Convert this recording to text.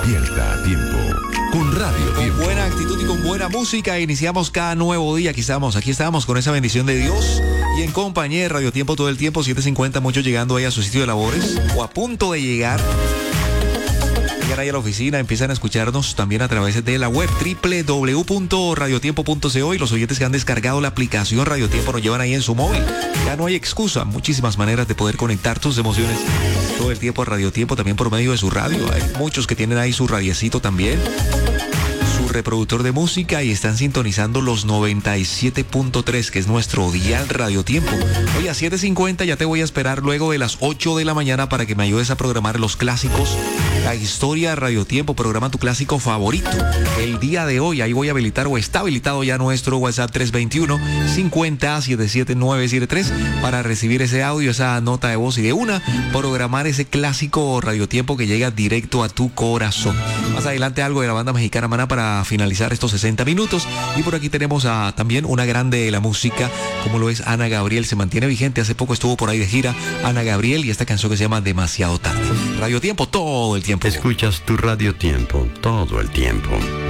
Despierta a tiempo con Radio Tiempo. Con buena actitud y con buena música iniciamos cada nuevo día. Aquí estamos con esa bendición de Dios y en compañía de Radio Tiempo todo el tiempo, 7:50, muchos llegando ahí a su sitio de labores o a punto de llegar. Llegan ahí a la oficina, empiezan a escucharnos también a través de la web www.radiotiempo.co, y los oyentes que han descargado la aplicación Radio Tiempo nos llevan ahí en su móvil. Ya no hay excusa, muchísimas maneras de poder conectar tus emociones todo el tiempo a Radio Tiempo, también por medio de su radio. Hay muchos que tienen ahí su radiecito también, su reproductor de música, y están sintonizando los 97.3, que es nuestro dial Radio Tiempo. Hoy a 7:50 ya te voy a esperar luego de las 8 de la mañana para que me ayudes a programar los clásicos, la historia de Radio Tiempo. Programa tu clásico favorito. El día de hoy ahí voy a habilitar, o está habilitado ya, nuestro WhatsApp 321-50-77973 para recibir ese audio, esa nota de voz, y de una programar ese clásico Radio Tiempo que llega directo a tu corazón. Más adelante algo de la banda mexicana Maná para finalizar estos 60 minutos. Y por aquí tenemos también una grande de la música, como lo es Ana Gabriel. Se mantiene vigente, hace poco estuvo por ahí de gira Ana Gabriel, y esta canción que se llama Demasiado Tarde. Radio Tiempo todo el tiempo. Escuchas tu Radio Tiempo todo el tiempo.